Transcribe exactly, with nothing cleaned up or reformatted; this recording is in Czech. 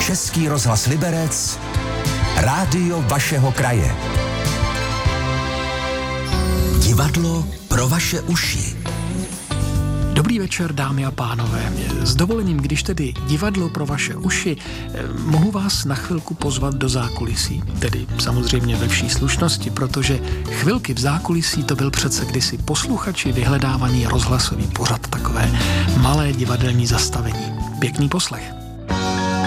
Český rozhlas Liberec, rádio vašeho kraje. Divadlo pro vaše uši. Dobrý večer, dámy a pánové. S dovolením, když tedy divadlo pro vaše uši, mohu vás na chvilku pozvat do zákulisí. Tedy samozřejmě ve vší slušnosti, protože chvilky v zákulisí to byl přece kdysi posluchači vyhledávaný rozhlasový pořad, takové malé divadelní zastavení. Pěkný poslech.